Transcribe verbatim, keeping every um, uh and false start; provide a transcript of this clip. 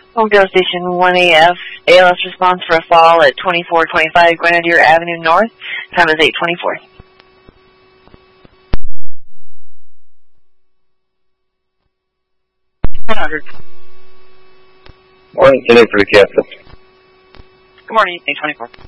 Homedale Station one A F, A L S response for a fall at twenty-four twenty-five Grenadier Avenue North. Time is eight twenty-four. one hundred. Morning, today for the captain. Good morning, eight twenty-four.